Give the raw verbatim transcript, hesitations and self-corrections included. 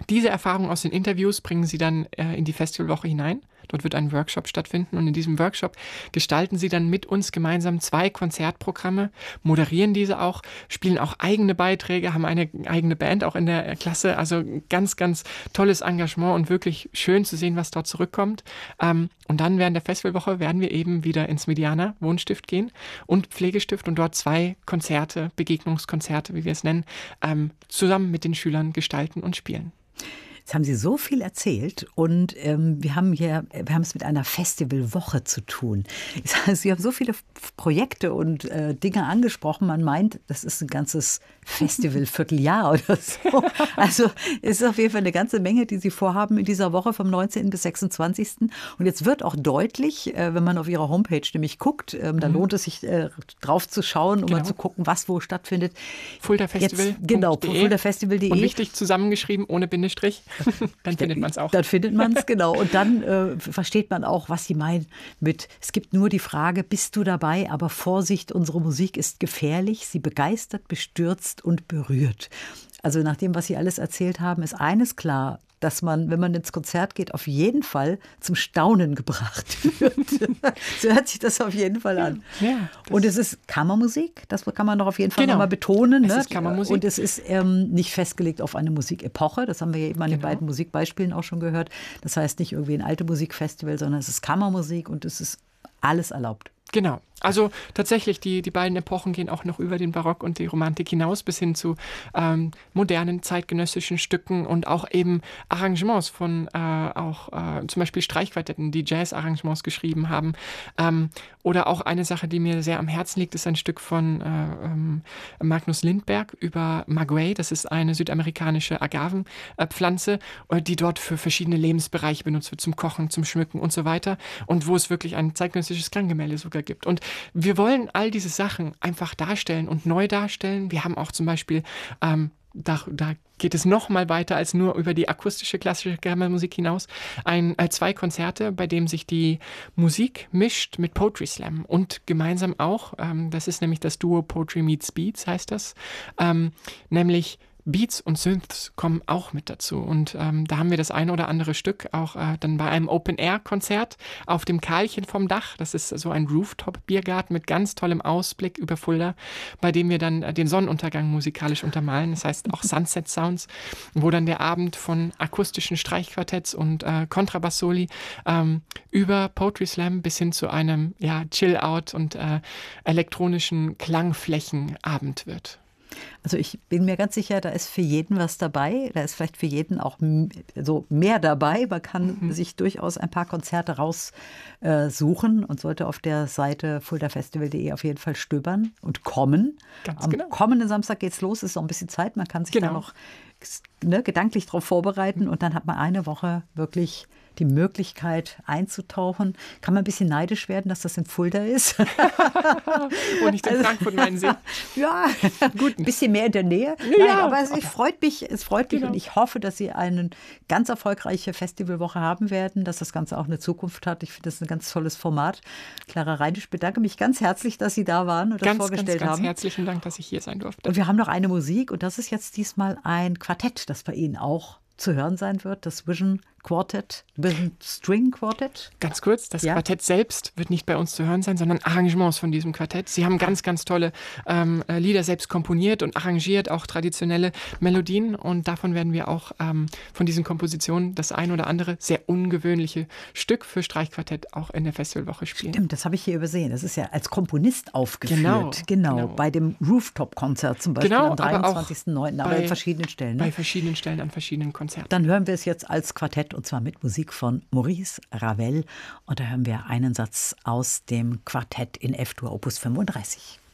diese Erfahrung aus den Interviews bringen sie dann äh, in die Festivalwoche hinein. Dort wird ein Workshop stattfinden und in diesem Workshop gestalten sie dann mit uns gemeinsam zwei Konzertprogramme, moderieren diese auch, spielen auch eigene Beiträge, haben eine eigene Band auch in der Klasse. Also ganz, ganz tolles Engagement und wirklich schön zu sehen, was dort zurückkommt. Ähm, und dann während der Festivalwoche werden wir eben wieder ins Mediana Wohnstift gehen und Pflegestift und dort zwei Konzerte, Begegnungskonzerte, wie wir es nennen, ähm, zusammen mit den Schülern gestalten und spielen. Jetzt haben Sie so viel erzählt und ähm, wir haben hier, wir haben es mit einer Festivalwoche zu tun. Das heißt, Sie haben so viele Projekte und äh, Dinge angesprochen. Man meint, das ist ein ganzes Festivalvierteljahr oder so. Also es ist auf jeden Fall eine ganze Menge, die Sie vorhaben in dieser Woche vom neunzehnten bis sechsundzwanzigsten Und jetzt wird auch deutlich, äh, wenn man auf Ihrer Homepage nämlich guckt, ähm, da mhm. lohnt es sich äh, drauf zu schauen, um genau. mal zu gucken, was wo stattfindet. Fulda Festival. Genau, fulda festival punkt de. Und wichtig zusammengeschrieben, ohne Bindestrich. Dann findet man es auch. Dann findet man es, genau. Und dann äh, versteht man auch, was Sie meinen mit, es gibt nur die Frage, bist du dabei? Aber Vorsicht, unsere Musik ist gefährlich. Sie begeistert, bestürzt und berührt. Also nach dem, was Sie alles erzählt haben, ist eines klar, dass man, wenn man ins Konzert geht, auf jeden Fall zum Staunen gebracht wird. So hört sich das auf jeden Fall an. Ja, und es ist Kammermusik, das kann man doch auf jeden Fall genau. nochmal betonen. Es ne? ist Kammermusik. Und es ist ähm, nicht festgelegt auf eine Musikepoche, das haben wir ja eben an genau. den beiden Musikbeispielen auch schon gehört. Das heißt nicht irgendwie ein alte Musikfestival, sondern es ist Kammermusik und es ist alles erlaubt. Genau. Also tatsächlich, die, die beiden Epochen gehen auch noch über den Barock und die Romantik hinaus bis hin zu ähm, modernen, zeitgenössischen Stücken und auch eben Arrangements von äh, auch äh, zum Beispiel Streichquartetten, die Jazz-Arrangements geschrieben haben. Ähm, oder auch eine Sache, die mir sehr am Herzen liegt, ist ein Stück von äh, ähm, Magnus Lindberg über Maguey. Das ist eine südamerikanische Agavenpflanze, äh, die dort für verschiedene Lebensbereiche benutzt wird, zum Kochen, zum Schmücken und so weiter. Und wo es wirklich ein zeitgenössisches Klanggemälde sogar gibt. Und wir wollen all diese Sachen einfach darstellen und neu darstellen. Wir haben auch zum Beispiel, ähm, da, da geht es noch mal weiter als nur über die akustische, klassische Kammermusik hinaus, ein, äh, zwei Konzerte, bei denen sich die Musik mischt mit Poetry Slam und gemeinsam auch, ähm, das ist nämlich das Duo Poetry Meets Beats, heißt das, ähm, nämlich Beats und Synths kommen auch mit dazu und ähm, da haben wir das eine oder andere Stück auch äh, dann bei einem Open-Air-Konzert auf dem Karlchen vom Dach, das ist so ein Rooftop-Biergarten mit ganz tollem Ausblick über Fulda, bei dem wir dann äh, den Sonnenuntergang musikalisch untermalen, das heißt auch Sunset Sounds, wo dann der Abend von akustischen Streichquartetts und äh, Kontrabass-Soli ähm, über Poetry Slam bis hin zu einem ja, Chill-Out und äh, elektronischen Klangflächenabend wird. Also ich bin mir ganz sicher, da ist für jeden was dabei. Da ist vielleicht für jeden auch so mehr dabei. Man kann mhm. sich durchaus ein paar Konzerte raussuchen äh, und sollte auf der Seite fulda festival punkt de auf jeden Fall stöbern und kommen. Ganz Am genau. kommenden Samstag geht's los. Es ist noch ein bisschen Zeit. Man kann sich genau. da noch ne, gedanklich darauf vorbereiten und dann hat man eine Woche wirklich die Möglichkeit einzutauchen. Kann man ein bisschen neidisch werden, dass das in Fulda ist? Und nicht in also, Frankfurt, meinen Sie? Ja, gut, ein bisschen mehr in der Nähe. Ja, Nein, aber es, es freut mich, es freut mich genau. und ich hoffe, dass Sie eine ganz erfolgreiche Festivalwoche haben werden, dass das Ganze auch eine Zukunft hat. Ich finde das ein ganz tolles Format. Clara Reinisch, bedanke mich ganz herzlich, dass Sie da waren und das ganz, vorgestellt ganz, ganz haben. Herzlichen Dank, dass ich hier sein durfte. Und wir haben noch eine Musik und das ist jetzt diesmal ein Quartett, das bei Ihnen auch zu hören sein wird, das Vision Quartet, Vision String Quartet. Ganz kurz, das ja? Quartett selbst wird nicht bei uns zu hören sein, sondern Arrangements von diesem Quartett. Sie haben ganz, ganz tolle ähm, Lieder selbst komponiert und arrangiert, auch traditionelle Melodien und davon werden wir auch ähm, von diesen Kompositionen das ein oder andere sehr ungewöhnliche Stück für Streichquartett auch in der Festivalwoche spielen. Stimmt, das habe ich hier übersehen. Das ist ja als Komponist aufgeführt. Genau, genau, genau. Bei dem Rooftop-Konzert zum Beispiel genau, am dreiundzwanzigsten neunten aber, aber an verschiedenen Stellen. Ne? Bei verschiedenen Stellen an verschiedenen Konzerten. Dann hören wir es jetzt als Quartett und zwar mit Musik von Maurice Ravel. Und da hören wir einen Satz aus dem Quartett in F-Dur Opus fünfunddreißig.